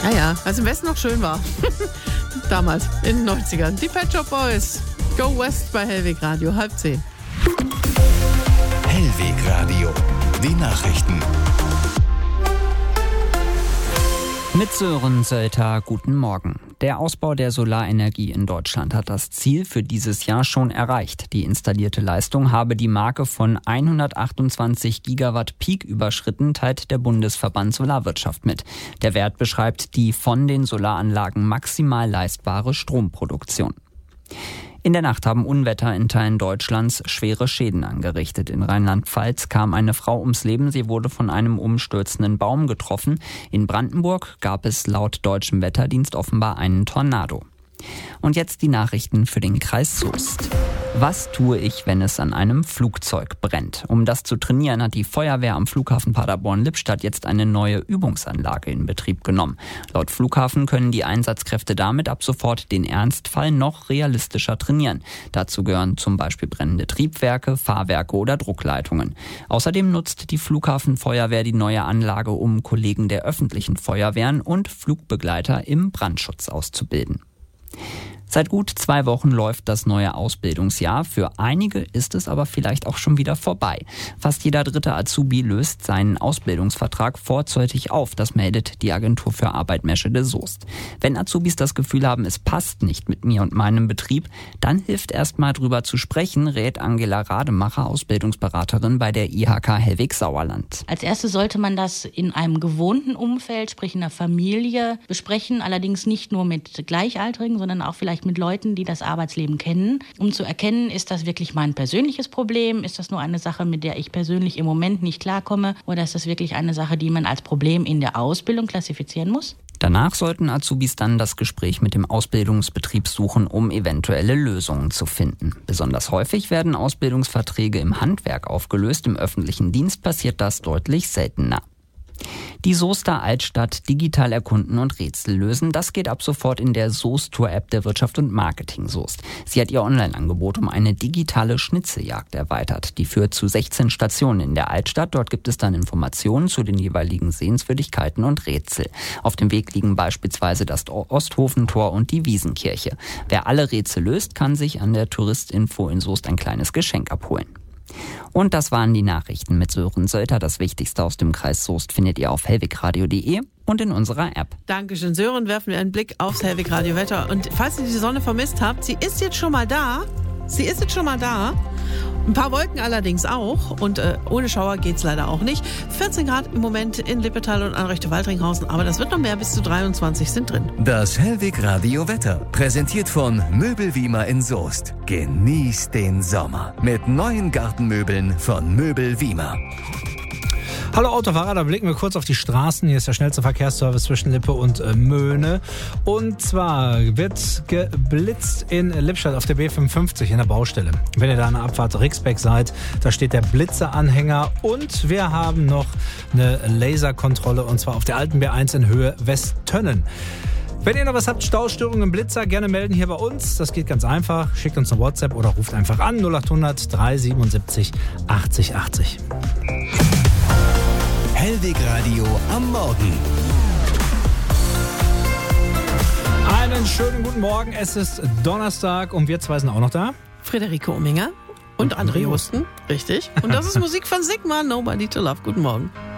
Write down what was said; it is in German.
Ja, als im Westen noch schön war. Damals, in den 90ern. Die Pet Shop Boys. Go West bei Hellweg Radio, 9:30. Hellweg Radio, die Nachrichten. Mit Sören Sölter, guten Morgen. Der Ausbau der Solarenergie in Deutschland hat das Ziel für dieses Jahr schon erreicht. Die installierte Leistung habe die Marke von 128 Gigawatt Peak überschritten, teilt der Bundesverband Solarwirtschaft mit. Der Wert beschreibt die von den Solaranlagen maximal leistbare Stromproduktion. In der Nacht haben Unwetter in Teilen Deutschlands schwere Schäden angerichtet. In Rheinland-Pfalz kam eine Frau ums Leben. Sie wurde von einem umstürzenden Baum getroffen. In Brandenburg gab es laut deutschem Wetterdienst offenbar einen Tornado. Und jetzt die Nachrichten für den Kreis Soest. Was tue ich, wenn es an einem Flugzeug brennt? Um das zu trainieren, hat die Feuerwehr am Flughafen Paderborn-Lippstadt jetzt eine neue Übungsanlage in Betrieb genommen. Laut Flughafen können die Einsatzkräfte damit ab sofort den Ernstfall noch realistischer trainieren. Dazu gehören zum Beispiel brennende Triebwerke, Fahrwerke oder Druckleitungen. Außerdem nutzt die Flughafenfeuerwehr die neue Anlage, um Kollegen der öffentlichen Feuerwehren und Flugbegleiter im Brandschutz auszubilden. Seit gut 2 Wochen läuft das neue Ausbildungsjahr. Für einige ist es aber vielleicht auch schon wieder vorbei. Fast jeder dritte Azubi löst seinen Ausbildungsvertrag vorzeitig auf. Das meldet die Agentur für Arbeit Meschede Soest. Wenn Azubis das Gefühl haben, es passt nicht mit mir und meinem Betrieb, dann hilft erst mal drüber zu sprechen, rät Angela Rademacher, Ausbildungsberaterin bei der IHK Hellweg Sauerland. Als erstes sollte man das in einem gewohnten Umfeld, sprich in der Familie, besprechen. Allerdings nicht nur mit Gleichaltrigen, sondern auch vielleicht mit Leuten, die das Arbeitsleben kennen, um zu erkennen, ist das wirklich mein persönliches Problem? Ist das nur eine Sache, mit der ich persönlich im Moment nicht klarkomme? Oder ist das wirklich eine Sache, die man als Problem in der Ausbildung klassifizieren muss? Danach sollten Azubis dann das Gespräch mit dem Ausbildungsbetrieb suchen, um eventuelle Lösungen zu finden. Besonders häufig werden Ausbildungsverträge im Handwerk aufgelöst. Im öffentlichen Dienst passiert das deutlich seltener. Die Soester Altstadt digital erkunden und Rätsel lösen. Das geht ab sofort in der Soest-Tour-App der Wirtschaft und Marketing Soest. Sie hat ihr Online-Angebot um eine digitale Schnitzeljagd erweitert. Die führt zu 16 Stationen in der Altstadt. Dort gibt es dann Informationen zu den jeweiligen Sehenswürdigkeiten und Rätsel. Auf dem Weg liegen beispielsweise das Osthofentor und die Wiesenkirche. Wer alle Rätsel löst, kann sich an der Touristinfo in Soest ein kleines Geschenk abholen. Und das waren die Nachrichten mit Sören Sölter. Das Wichtigste aus dem Kreis Soest findet ihr auf hellwegradio.de und in unserer App. Dankeschön, Sören. Werfen wir einen Blick aufs Hellweg Radio Wetter. Und falls ihr die Sonne vermisst habt, sie ist jetzt schon mal da. Ein paar Wolken allerdings auch. Und ohne Schauer geht's leider auch nicht. 14 Grad im Moment in Lippetal und Anrechte-Waldringhausen. Aber das wird noch mehr, bis zu 23 sind drin. Das Hellweg Radio Wetter, präsentiert von Möbelwiemer in Soest. Genießt den Sommer mit neuen Gartenmöbeln von Möbelwiemer. Hallo Autofahrer, da blicken wir kurz auf die Straßen. Hier ist der schnellste Verkehrsservice zwischen Lippe und Möhne. Und zwar wird geblitzt in Lippstadt auf der B55 in der Baustelle. Wenn ihr da an der Abfahrt Rixbeck seid, da steht der Blitzeranhänger. Und wir haben noch eine Laserkontrolle und zwar auf der alten B1 in Höhe Westtönnen. Wenn ihr noch was habt, Staustörungen im Blitzer, gerne melden hier bei uns. Das geht ganz einfach. Schickt uns eine WhatsApp oder ruft einfach an 0800 377 80 80. Hellweg Radio am Morgen. Einen schönen guten Morgen. Es ist Donnerstag und wir zwei sind auch noch da. Friederike Ominger und André Husten. Richtig. Und das ist Musik von Sigma, Nobody to Love. Guten Morgen.